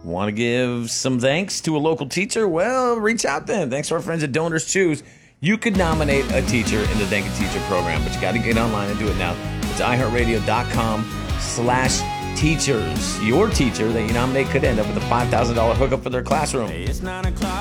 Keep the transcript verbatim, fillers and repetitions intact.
Want to give some thanks to a local teacher? Well, reach out then. Thanks to our friends at Donors Choose. You could nominate a teacher in the Thank a Teacher program, but you got to get online and do it now. It's iHeartRadio.com slash teachers. Your teacher that you nominate could end up with a five thousand dollars hookup for their classroom. Hey, it's nine o'clock.